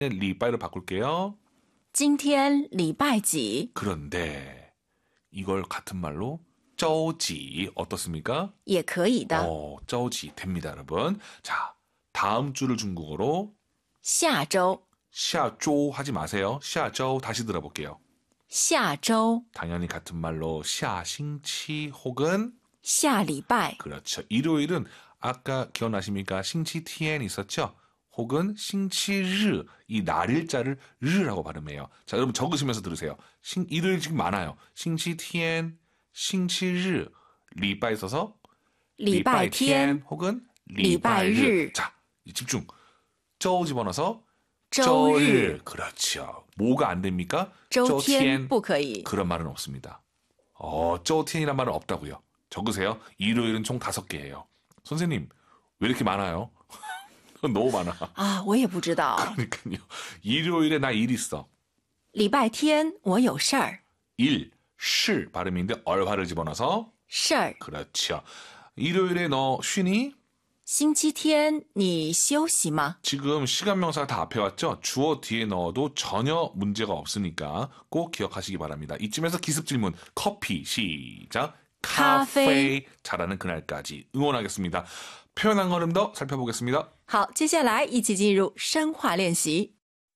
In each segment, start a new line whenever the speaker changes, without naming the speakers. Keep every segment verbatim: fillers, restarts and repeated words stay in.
리바이로 바꿀게요.
今天礼拜几?
그런데 이걸 같은 말로 周几 어떻습니까?
也可以的.
어, 周几 됩니다, 여러분. 자, 다음 주를 중국어로
下周,
下周 하지 마세요. 下周 다시 들어볼게요.
下周,
당연히 같은 말로 下星期 혹은
下礼拜.
그렇죠. 일요일은 아까 기억나십니까? 싱치티엔 있었죠? 혹은 싱치르 이 날일자를 르라고 발음해요. 자, 여러분 적으시면서 들으세요. 싱, 일요일 지금 많아요. 싱치티엔, 싱치르, 리바이 써서
礼拜天,
혹은
리바이르.
리바이르. 자, 집중. 周 집어넣어서
周日.
그렇죠. 뭐가 안 됩니까?
周天不可以.
그런 말은 없습니다. 어, 周天이란 말은 없다고요. 적으세요. 일요일은 총 다섯 개예요. 선생님, 왜 이렇게 많아요? 너무 많아.
아, 我也不知道.
그러니까요. 일요일에 나 일 있어.
礼拜天我有事儿.
일, 실 발음인데 얼화를 집어넣어서
事儿.
그렇죠. 일요일에 너 쉬니?
星期天你休息吗?
지금 시간명사가 다 앞에 왔죠? 주어 뒤에 넣어도 전혀 문제가 없으니까 꼭 기억하시기 바랍니다. 이쯤에서 기습 질문. 커피 시작.
카페.
카페 잘하는 그날까지 응원하겠습니다. 표현한 걸음 더 살펴보겠습니다.
好，接下来一起进入深化练习.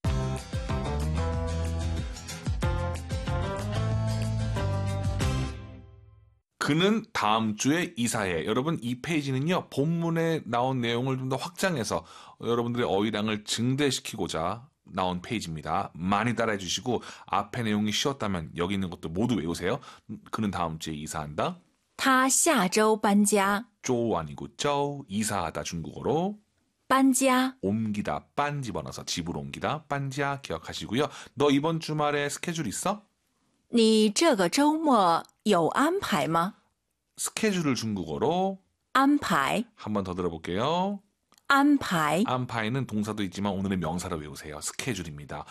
그는 다음 주에 이사해. 여러분 이 페이지는요. 본문에 나온 내용을 좀 더 확장해서 여러분들의 어휘량을 증대시키고자 나온 페이지입니다. 많이 따라해 주시고 앞에 내용이 쉬웠다면 여기 있는 것도 모두 외우세요. 그는 다음 주에 이사한다.
他下周搬家.
쪼 아니고 쩌 이사하다 중국어로
搬家.
옮기다 빤 집어넣어서 집으로 옮기다 빤지야 기억하시고요. 너 이번 주말에 스케줄 있어?
你这个周末有安排吗?
스케줄을 중국어로
安排.
한 번 더 들어볼게요.
安排.
안파이는 동사도 있지만 오늘은 명사로 외우세요. 스케줄입니다.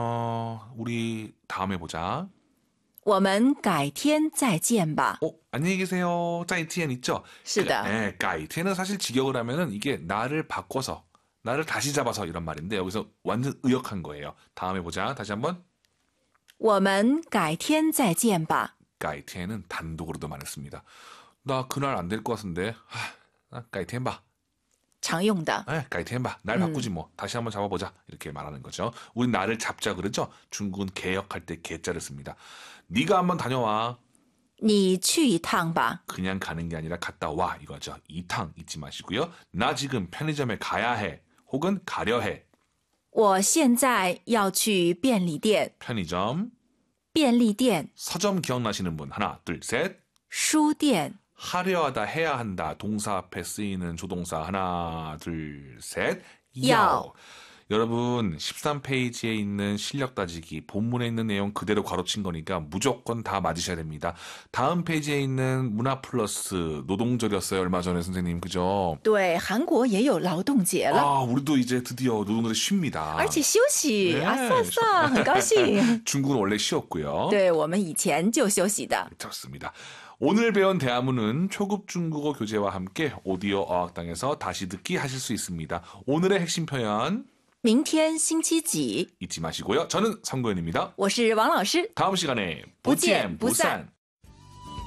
어, 우리 다음에 보자.
我们改天再见吧.
어, 안녕히 계세요. 짜이티엔 있죠?
是的.
네, 까이티엔은 사실 직역을 하면은 이게 나를 바꿔서, 나를 다시 잡아서 이런 말인데 여기서 완전 의역한 거예요. 다음에 보자. 다시 한번.
我们改天再见吧.
까이티엔은 단독으로도 말했습니다. 나 그날 안 될 것 같은데. 하, 나 까이티엔 봐.
常用的.
에, 까이티엔 봐. 날 바꾸지 뭐. 다시 한번 잡아보자. 이렇게 말하는 거죠. 우린 나를 잡자 그러죠? 중국은 개역할 때 개자를 씁니다. 네가 한번 다녀와.
你去一趟吧.
그냥 가는 게 아니라 갔다 와 이거죠. 이탕 잊지 마시고요. 나 지금 편의점에 가야 해. 혹은 가려 해.
我现在要去便利店.
편의점.
便利店.
서점 기억나시는 분 하나 둘 셋.
书店.
하려 하다 해야 한다. 동사 앞에 쓰이는 조동사 하나 둘 셋.
야.
여러분 십삼 페이지에 있는 실력 따지기 본문에 있는 내용 그대로 괄호친 거니까 무조건 다 맞으셔야 됩니다. 다음 페이지에 있는 문화 플러스 노동절이었어요. 얼마 전에 선생님 그죠?
对，韩国也有劳动节了.
아 우리도 이제 드디어 노동절이 쉬입니다.
而且休息.
네.
아싸싸. 很高兴.
중국은 원래 쉬었고요.
对，我们以前就休息的.
좋습니다. 오늘 배운 대화문은 초급 중국어 교재와 함께 오디오 어학당에서 다시 듣기 하실 수 있습니다. 오늘의 핵심 표현
明天星期几?
잊지 마시고요. 저는 성고현입니다.
我是王老师.
다음 시간에
不见不散。
不见不散